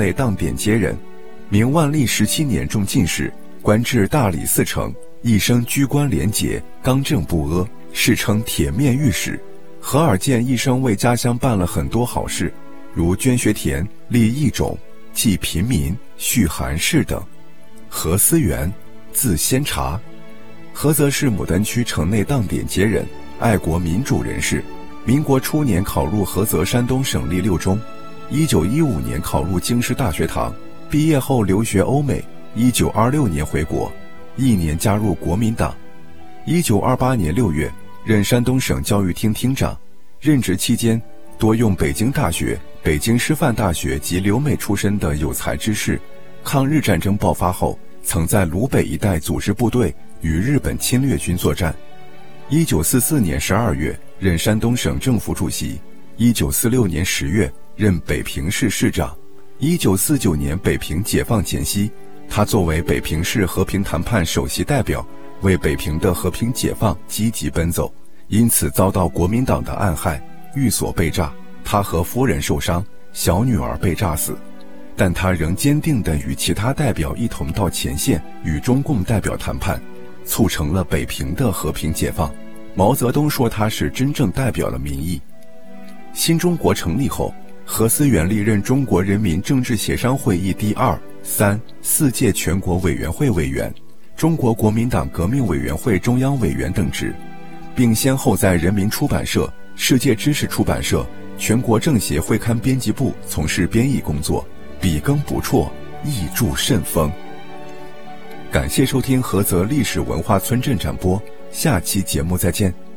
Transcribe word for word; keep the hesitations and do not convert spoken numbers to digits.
内当点街人，明万历十七年中进士，官至大理寺丞，一生居官廉洁，刚正不阿，世称铁面御史。何尔健一生为家乡办了很多好事，如捐学田、立义冢、济贫民、续寒士等。何思源，字先察，菏泽市牡丹区城内当点街人，爱国民主人士。民国初年考入菏泽山东省立六中，一九一五年考入京师大学堂，毕业后留学欧美，一九二六年回国，一年加入国民党。一九二八年六月，任山东省教育厅厅长，任职期间多用北京大学、北京师范大学及留美出身的有才之士。抗日战争爆发后，曾在鲁北一带组织部队与日本侵略军作战。一九四四年十二月，任山东省政府主席。一九四六年十月，任北平市市长。一九四九年北平解放前夕，他作为北平市和平谈判首席代表，为北平的和平解放积极奔走，因此遭到国民党的暗害，寓所被炸，他和夫人受伤，小女儿被炸死。但他仍坚定地与其他代表一同到前线与中共代表谈判，促成了北平的和平解放。毛泽东说他是真正代表了民意。新中国成立后，何思源历任中国人民政治协商会议第二、三、四届全国委员会委员、中国国民党革命委员会中央委员等职，并先后在人民出版社、世界知识出版社、全国政协会刊编辑部从事编译工作，笔耕不辍，译著甚丰。感谢收听菏泽历史文化村镇展播，下期节目再见。